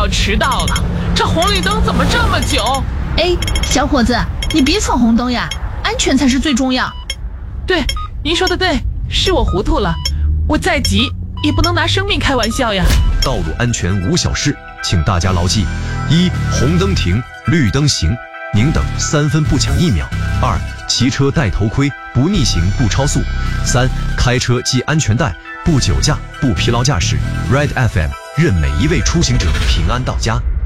要迟到了，这红绿灯怎么这么久？ 哎，小伙子，你别闯红灯呀，安全才是最重要。 对，您说的对，是我糊涂了，我再急也不能拿生命开玩笑呀。 道路安全无小事，请大家牢记：一、红灯停，绿灯行，宁等3分不抢1秒；二、骑车戴头盔，不逆行不超速；三、开车系安全带，不酒驾不疲劳驾驶。Red FM 愿每一位出行者平安到家。